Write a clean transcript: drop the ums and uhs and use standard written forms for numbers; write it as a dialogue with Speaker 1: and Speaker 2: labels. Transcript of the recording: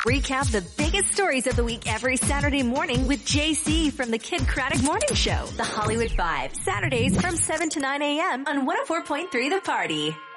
Speaker 1: Recap the biggest stories of the week every Saturday morning with JC from the Kid Craddock Morning Show. The Hollywood Vibe. Saturdays from 7 to 9 a.m. on 104.3 The Party.